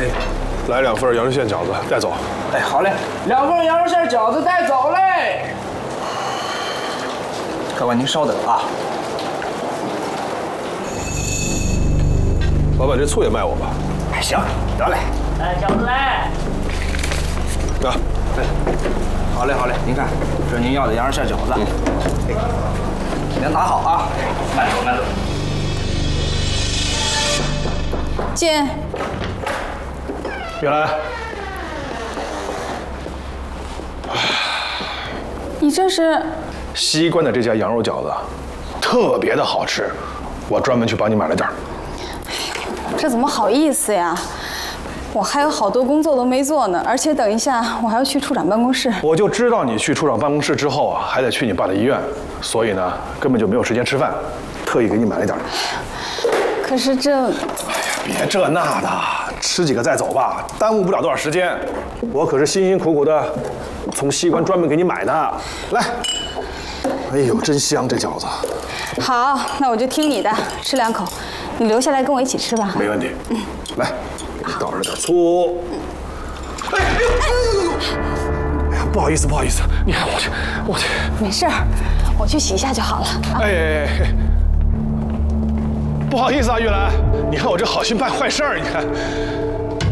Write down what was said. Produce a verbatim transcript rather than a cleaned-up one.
哎， 来两份羊肉馅饺子，带走。 哎，好嘞，两份羊肉馅饺子带走嘞。客官您稍等啊。 老板，这醋也卖我吧？ 哎，行，得嘞。 来饺子来。 啊， 哎，好嘞好嘞，您看，这是您要的羊肉馅饺子。嗯，哎，您拿好啊，慢走慢走。 进。 原来， 你这是？ 西关的这家羊肉饺子，特别的好吃，我专门去帮你买了点儿。 这怎么好意思呀？我还有好多工作都没做呢，而且等一下我还要去处长办公室。 我就知道你去处长办公室之后啊，还得去你爸的医院，所以呢，根本就没有时间吃饭，特意给你买了点儿。 可是这……哎呀， 别这那的，吃几个再走吧，耽误不了多少时间。我可是辛辛苦苦的从西关专门给你买的。来，哎呦，真香这饺子。 好，那我就听你的，吃两口。你留下来跟我一起吃吧。 没问题。嗯，来，给你倒上点醋。哎哎呦哎呦呦呦！哎呀，不好意思不好意思，你看我去我去。 没事儿，我去洗一下就好了。啊、 哎哎哎。 不好意思啊，玉兰，你看我这好心办坏事儿，你看。